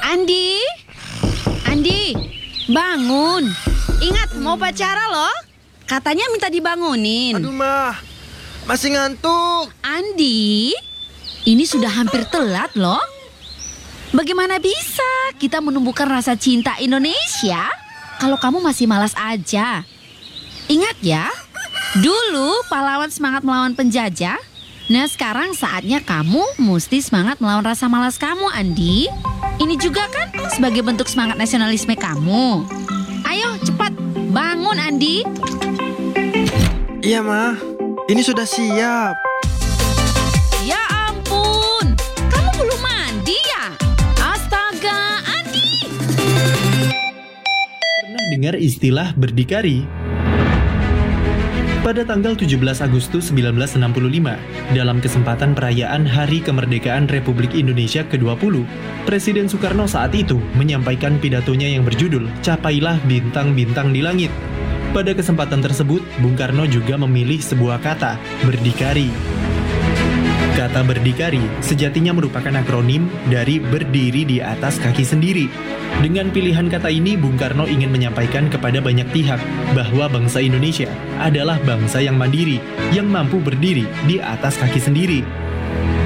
Andi, Andi, bangun. Ingat, mau upacara loh. Katanya minta dibangunin. Aduh, Mah. Masih ngantuk. Andi, ini sudah hampir telat loh. Bagaimana bisa kita menumbuhkan rasa cinta Indonesia kalau kamu masih malas aja? Ingat ya, dulu pahlawan semangat melawan penjajah. Nah sekarang saatnya kamu mesti semangat melawan rasa malas kamu, Andi. Ini juga kan sebagai bentuk semangat nasionalisme kamu. Ayo cepat, bangun Andi. Iya, Mah. Ini sudah siap. Ya ampun, kamu belum mandi ya? Astaga, Andi. Pernah dengar istilah berdikari? Pada tanggal 17 Agustus 1965, dalam kesempatan perayaan Hari Kemerdekaan Republik Indonesia ke-20, Presiden Soekarno saat itu menyampaikan pidatonya yang berjudul Capailah Bintang-Bintang di Langit. Pada kesempatan tersebut, Bung Karno juga memilih sebuah kata, berdikari. Kata berdikari sejatinya merupakan akronim dari berdiri di atas kaki sendiri. Dengan pilihan kata ini, Bung Karno ingin menyampaikan kepada banyak pihak bahwa bangsa Indonesia adalah bangsa yang mandiri, yang mampu berdiri di atas kaki sendiri.